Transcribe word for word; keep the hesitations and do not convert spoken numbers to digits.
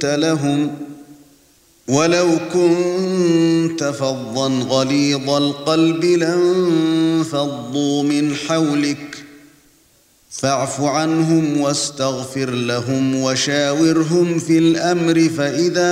كنت لهم ولو كنت فظا غليظ القلب لانفضوا من حولك فاعف عنهم واستغفر لهم وشاورهم في الأمر فإذا